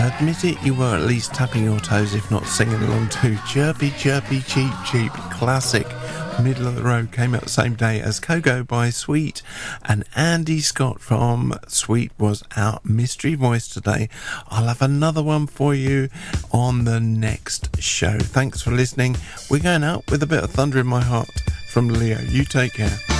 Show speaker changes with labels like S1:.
S1: Admit it, you were at least tapping your toes, if not singing along to Chirpy Chirpy Cheep Cheep. Classic. Middle of the Road came out the same day as Coco by Sweet, and Andy Scott from Sweet was our mystery voice today. I'll have another one for you on the next show. Thanks for listening. We're going out with a bit of Thunder in My Heart from Leo. You take care.